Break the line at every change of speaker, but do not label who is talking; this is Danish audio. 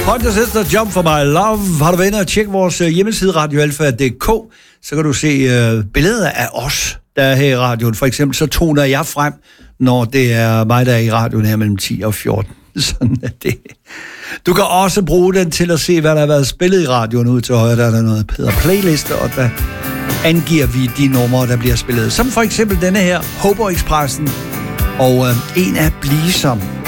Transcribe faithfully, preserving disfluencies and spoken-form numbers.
Pointer Sister, Jump for My Love. Har du været inde og tjekke vores hjemmeside radioalfa punktum d k, så kan du se uh, billeder af os, der er her i radioen. For eksempel så toner jeg frem, når det er mig, der er i radioen her mellem ti og fjorten. Sådan er det. Du kan også bruge den til at se, hvad der har været spillet i radioen ud til højre. Der er der noget bedre playlister, og der angiver vi de numre, der bliver spillet. Som for eksempel denne her, Hobo Expressen, og uh, en af Blisom.